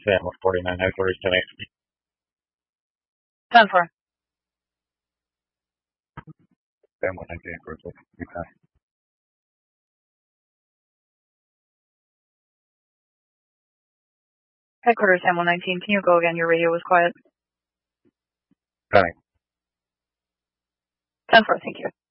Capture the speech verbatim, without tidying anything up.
Sam with forty-nine Headquarters, ten eight. ten four. Sam with nineteen Headquarters, ten. Headquarters, Sam one nineteen. Can you go again? Your radio was quiet. ten. ten four, thank you.